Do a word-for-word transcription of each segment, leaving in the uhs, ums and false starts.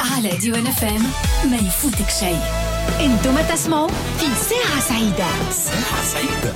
على ديوان اف ام ما يفوتك شيء. انتم تسمعوا في ساعة سعيدة. ساعة سعيدة.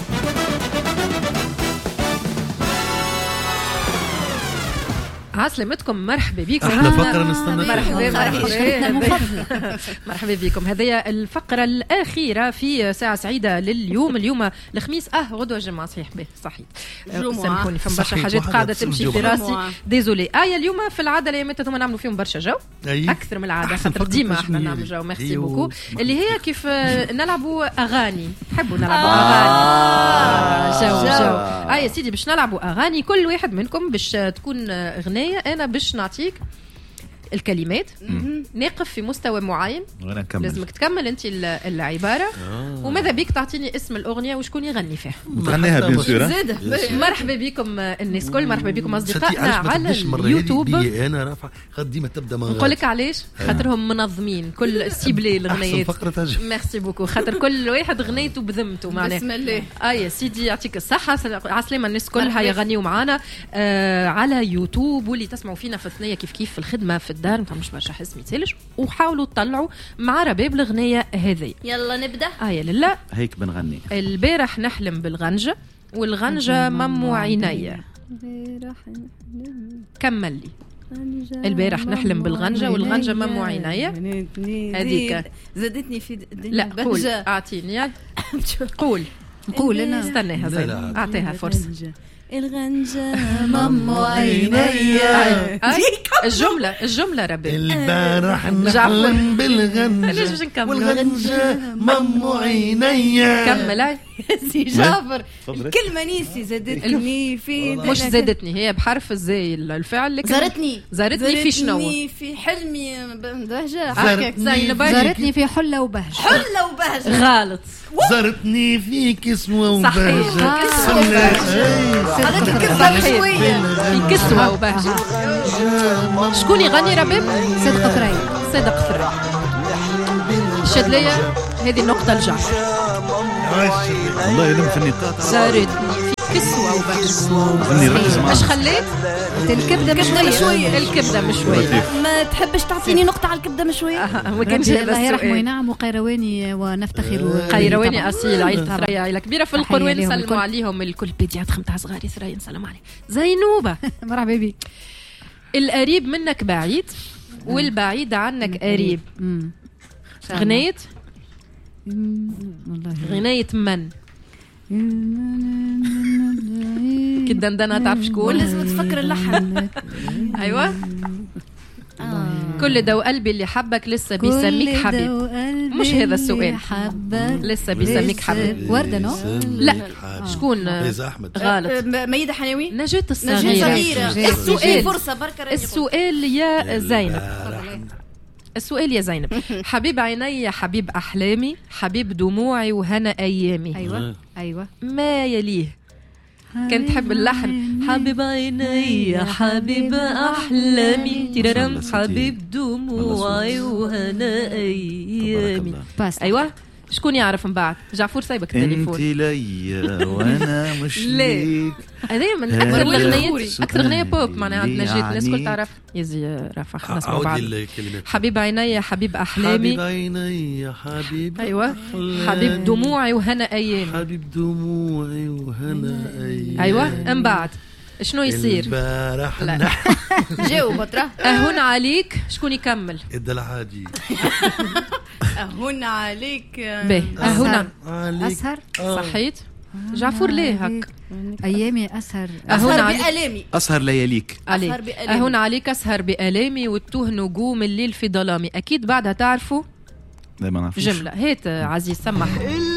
عسلامتكم، مرحبا بكم. احنا فقرة نستنى. مرحبا مرحبا مرحبا بكم. هذه الفقرة الأخيرة في ساعة سعيدة لليوم. اليوم الخميس اه غدوة الجمعة. صحيح به صحيح. سامحوني فما برشا حاجات قاعدة تمشي في راسي. ديزولي. آية اليوم في العادة الأيامات هما نعملوا فيهم برشا جو أكثر من العادة، خاطر ديما احنا نعمل جو. ميرسي بوكو. اللي هي كيف نلعبوا أغاني. نحبوا نلعبوا أغاني. جو جو. آه يا سيدي باش نلعبوا أغاني، كل واحد منكم باش تكون أغنية أنا باش نعطيك الكلمات، نقف في مستوى معين، لازمك تكمل انت العباره آه. وماذا بيك تعطيني اسم الاغنيه وشكون يغني فيها وتغنيها بيان. مرحبا بكم الناس كل، مرحبا بكم اصدقائنا على اليوتيوب. انا رافع قد ديما تبدا من نقول لك علاش، خاطرهم منظمين كل سيبلي الغنيات. ميرسي بوكو، خاطر كل واحد غنيته بذمته معناها. بسم الله. اه يا سيدي يعطيك الصحه. عسلامه الناس كلها يغنيوا معنا آه على يوتيوب، واللي تسمعوا فينا في الثنيه كيف كيف في الخدمه في الدار، ما مش برشا حس ميتسالش، وحاولوا تطلعوا مع رباب الغنية هذه. يلا نبدأ. آه يا لله هيك بنغني. البارح نحلم بالغنجة والغنجة ممو عينيا. كمل لي. البارح نحلم بالغنجة والغنجة ممو عينيا. هذيك زادتني في لا قول أعطيني قول قول أنا استناها زين أعطيها فرصة. الغنجة ممو عينيا. الجملة الجملة ربي. البارح نحلم بالغنجة والغنجة ممو عينيا. كمل سي جعفر. الكلمة نيسي زادتني في مش زادتني، هي بحرف الزاي الفعل. زارتني زارتني في شنو؟ زارتني في حلمي بهجة. زارتني في حلة وبهجة. حلة وبهجة غلط. زارتني في كسوة وبهجة. هذاك الكسوة شوية في كسوة وبهجة. شكون يغني رباب؟ صدق ثري. صدق ثري. شد ليا هذه النقطة الجعفر. والله يلم فني. زارتني في كسوة وبهجة. اش خليت؟ الكبدة مشوية. الكبدة مشوية. ما تحبش تعطيني نقطة على الكبدة مشوية؟ ما كانش هذا الله يرحمه وينعم. وقيرواني ونفتخر. قيرواني أصيل، عيلة ثريا عيلة كبيرة في القروان. نسلموا عليهم الكل. بيديات خمتها صغاري ثريا نسلم عليه. زينوبة مرحبا بك. القريب منك بعيد والبعيد عنك قريب. غنيت غنيت من كده دندنة تعرف شكون؟ لازم تفكر اللحن. أيوة. آه. كل دو قلبي اللي حبك لسه بيسميك حبيب. مش هذا السؤال. لسه بيسميك حبيب. وردة نو؟ لا شكون؟ غلط. ميدة حناوي. نجاة الصغيرة. السؤال فرصة بركة. السؤال يا زينب. السؤال يا زينب. حبيب عيني يا حبيب أحلامي، حبيب دموعي وهنا أيامي. أيوة أيوة. ما يليه كنت تحب اللحن. حبيب عيني يا حبيب أحلامي تيرم، حبيب دموعي وهنا أيامي. أيوة. شكون يعرف من بعد؟ جعفور سايبك التليفون. انت ليا وانا مش ليك. هذه من اكثر الاغنيات، اكثر اغنيه بوب معناها عندنا جيت الناس الكل تعرف. يزي رافع خلص مع بعض. حبيب عيني يا حبيب احلامي. حبيب عيني يا حبيب. ايوه. حبيب دموعي وهنا ايامي. حبيب دموعي وهنا ايامي. ايوه. من بعد شنو يصير؟ البارح جاوب ترى. اهون عليك. شكون يكمل؟ الدلعادي. اهون عليك. اهون اسهر. صحيت. جعفور ليه هك؟ ايامي اسهر. اسهر بألامي. اسهر لياليك. اهون عليك اسهر بألامي وتوه نجوم الليل في ظلامي. اكيد بعدها تعرفوا لا ما نعرفش جمله هيت. عزيز سمح.